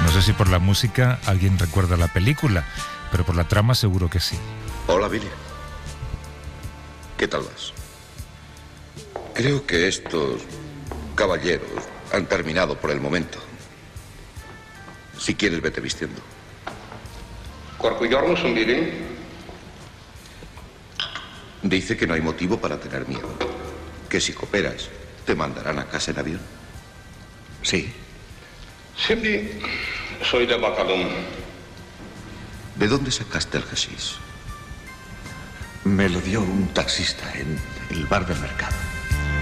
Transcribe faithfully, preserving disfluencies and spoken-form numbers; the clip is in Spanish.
No sé si por la música alguien recuerda la película, pero por la trama seguro que sí. Hola, Billy. ¿Qué tal vas? Creo que estos caballeros han terminado por el momento. Si quieres, vete vistiendo. Korkuyormusun Billy? Dice que no hay motivo para tener miedo. Que si cooperas, te mandarán a casa en avión. Sí. Şimdi söyle bakalım. ¿De dónde sacaste el hashish? Me lo dio un taxista en el bar del mercado.